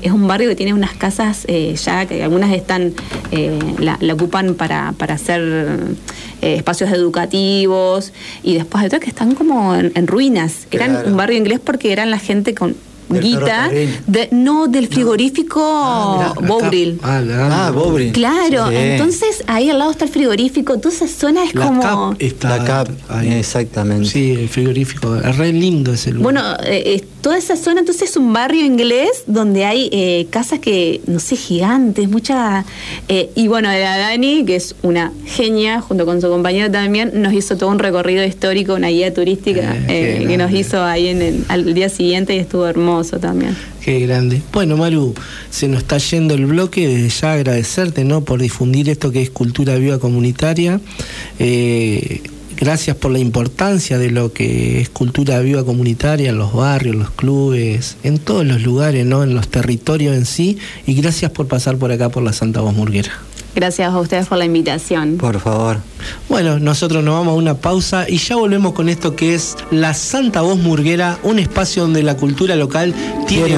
es un barrio que tiene unas casas ya que algunas están la ocupan para hacer espacios educativos, y después hay otras que están como en ruinas. Eran un barrio inglés porque eran la gente con guita del frigorífico Bovril. Bovril. Claro, Sí. Entonces ahí al lado está el frigorífico, toda esa zona es La como... CAP está La CAP, ahí. exactamente. Sí, el frigorífico, es re lindo ese lugar. Bueno, toda esa zona entonces es un barrio inglés donde hay casas que, no sé, gigantes, mucha... y bueno, la Dani, que es una genia, junto con su compañero también, nos hizo todo un recorrido histórico, una guía turística que nos hizo ahí al día siguiente, y estuvo hermoso también. Qué grande. Bueno, Maru, se nos está yendo el bloque. Desde ya agradecerte, ¿no?, por difundir esto que es cultura viva comunitaria. Gracias por la importancia de lo que es cultura viva comunitaria en los barrios, los clubes, en todos los lugares, ¿no?, en los territorios en sí. Y gracias por pasar por acá por la Santa Voz Murguera. Gracias a ustedes por la invitación. Por favor. Bueno, nosotros nos vamos a una pausa y ya volvemos con esto que es la Santa Voz Murguera, un espacio donde la cultura local tiene